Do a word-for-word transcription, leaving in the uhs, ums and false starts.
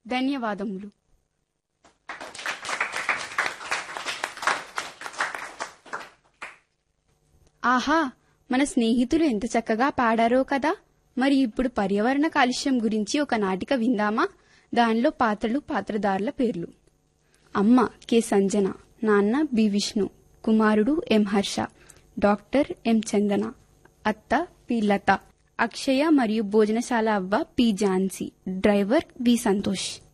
ధన్యవాదములు. ఆహా, మన స్నేహితులు ఎంత చక్కగా పాడారో కదా. మరి ఇప్పుడు పర్యావరణ కాలుష్యం గురించి ఒక నాటిక విందామా? దానిలో పాత్రలు, పాత్రధారుల పేర్లు. అమ్మ కె సంజన, నాన్న బి విష్ణు, కుమారుడు ఎం హర్ష, డాక్టర్ ఎం చందన, అత్త పి లత, అక్షయ మరియు భోజనశాల అవ్వ పి ఝాన్సీ, డ్రైవర్ వి సంతోష్.